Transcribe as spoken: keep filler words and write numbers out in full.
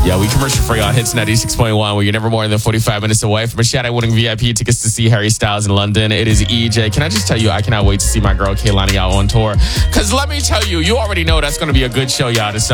Yeah, we commercial free on Hits ninety-six point one, where you're never more than forty-five minutes away from a shout-out-winning V I P tickets to see Harry Styles in London. It is E J. Can I just tell you, I cannot wait to see my girl Kehlani out on tour. Because let me tell you, you already know that's going to be a good show, y'all.